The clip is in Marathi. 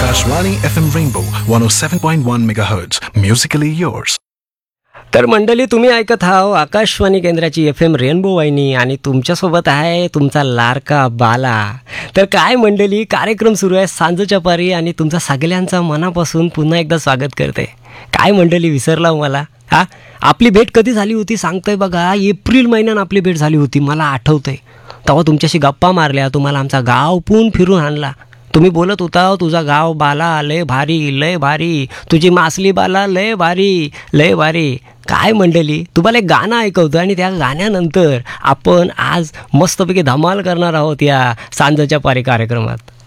Akashvani FM Rainbow 107.1 MHz. Musically yours. तर मंडळी, तुम्ही ऐकत आहात आकाशवाणी केंद्राची FM रेनबो वाहिनी आणि तुमच्यासोबत आहे तुमचा लाडका बाला. तर काय मंडळी, कार्यक्रम सुरू आहे सांजच्या पारी आणि तुमचा सगळ्यांचा मनापासून पुन्हा एकदा स्वागत करते. काय मंडळी, विसरला मला? हा, आपली भेट कधी झाली होती सांगतोय बघा. एप्रिल महिन्यात आपली भेट झाली होती, मला आठवतंय. तेव्हा तुमच्याशी गप्पा मारल्या, तुम्हाला आमचा गाव पूर्ण फिरून आणला. तुम्ही बोलत होता तुझा गाव बाला लय भारी लय भारी, तुझी मासली बाला लय भारी लय भारी. काय मंडळी, तुम्हाला एक गाणं ऐकवतं आणि त्या गाण्यानंतर आपण आज मस्तपैकी धमाल करणार आहोत या सांजच्या पारी कार्यक्रमात.